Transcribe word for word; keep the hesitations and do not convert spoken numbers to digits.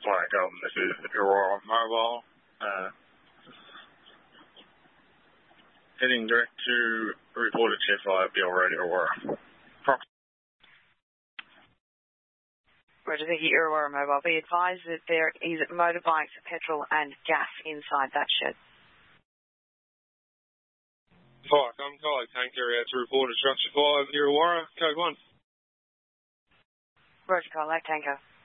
Flag, um, this is Aurora Mobile. Uh, heading direct to reported Chef via Bill Radio Aurora. Prox. Roger, thank you, Aurora Mobile. Be advised that there is motorbikes, petrol and gas inside that shed. Fire, come Kyle Tanker out to report at Structure five, Aurora, code one. Roger, Kyle Tanker.